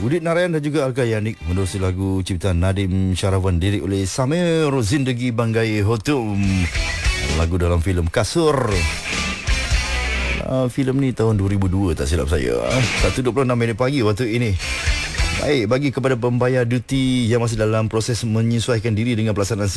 Udit Narayan dan juga Alga Yanik menerusi lagu ciptaan Nadim Syahrawan, lirik oleh Samir Zindagi Banggai Hotum. Lagu dalam filem Kasur. Filem ni tahun 2002 tak silap saya. 1.26 minit pagi waktu ini. Baik, bagi kepada pembayar duty yang masih dalam proses menyesuaikan diri dengan pelaksanaan